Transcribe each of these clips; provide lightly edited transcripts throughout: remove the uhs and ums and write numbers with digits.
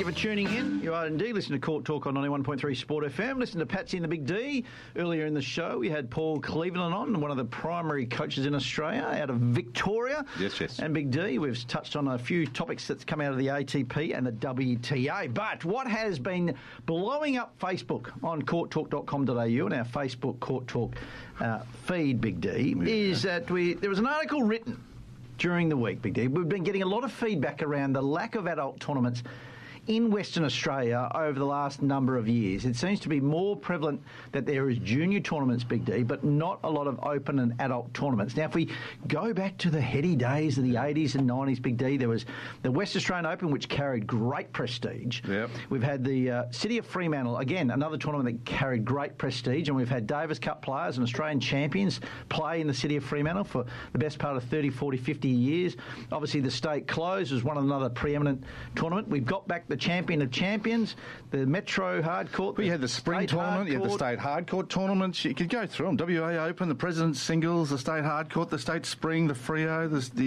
you for tuning in. You are indeed listening to Court Talk on 91.3 Sport FM. Listen to Patsy and the Big D. Earlier in the show, we had Paul Cleveland on, one of the primary coaches in Australia, out of Victoria. Yes. And Big D, we've touched on a few topics that's come out of the ATP and the WTA. But what has been blowing up Facebook on courttalk.com.au and our Facebook Court Talk feed, Big D, is that there was an article written during the week, Big D. We've been getting a lot of feedback around the lack of adult tournaments in Western Australia over the last number of years. It seems to be more prevalent that there is junior tournaments, Big D, but not a lot of open and adult tournaments. Now, if we go back to the heady days of the 80s and 90s, Big D, there was the West Australian Open, which carried great prestige. Yep. We've had the City of Fremantle, again, another tournament that carried great prestige, and we've had Davis Cup players and Australian champions play in the City of Fremantle for the best part of 30, 40, 50 years. Obviously, the State Close was one of another preeminent tournament. We've got back the champion of champions, the Metro Hardcourt. Well, you had the spring tournament, you had the State Hardcourt tournaments. You could go through them. WA Open, the President's Singles, the State Hardcourt, the State Spring, the Freo,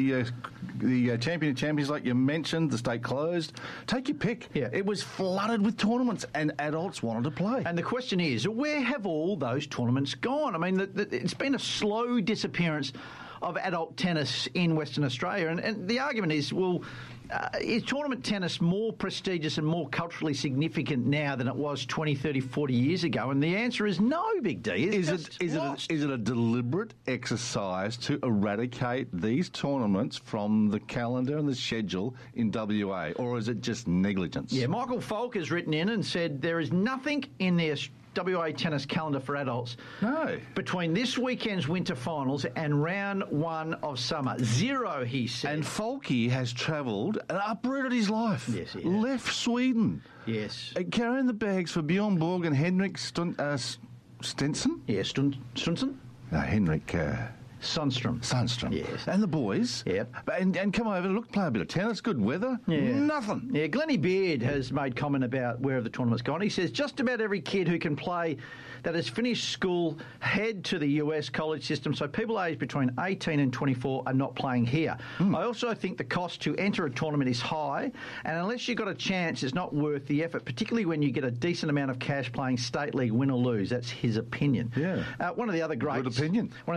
the champion of champions, like you mentioned, the State Closed. Take your pick. Yeah. It was flooded with tournaments, and adults wanted to play. And the question is, where have all those tournaments gone? I mean, it's been a slow disappearance of adult tennis in Western Australia. And the argument is, well, is tournament tennis more prestigious and more culturally significant now than it was 20, 30, 40 years ago? And the answer is no, Big D. Is it a deliberate exercise to eradicate these tournaments from the calendar and the schedule in WA, or is it just negligence? Yeah, Michael Falk has written in and said there is nothing in their WA tennis calendar for adults between this weekend's winter finals and round one of summer. Zero, he said. And Falky has travelled and uprooted his life. Yes, he has. Left Sweden. Yes. Carrying the bags for Bjorn Borg and Henrik Stenson? Yeah, Stunson? No, Henrik Sundstrom. Yes. And the boys. Yeah. And come over, look, play a bit of tennis, good weather. Yeah. Nothing. Yeah, Glennie Beard has made comment about where the tournament's gone. He says just about every kid who can play that has finished school head to the US college system, so people aged between 18 and 24 are not playing here. I also think the cost to enter a tournament is high, and unless you've got a chance, it's not worth the effort, particularly when you get a decent amount of cash playing state league, win or lose. That's his opinion. Yeah. One of the other greats... Good opinion.